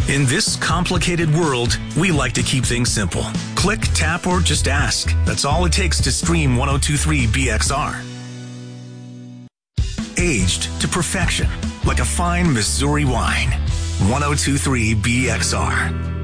In this complicated world, we like to keep things simple. Click, tap, or just ask. That's all it takes to stream 1023 BXR. Aged to perfection, like a fine Missouri wine. 1023 BXR.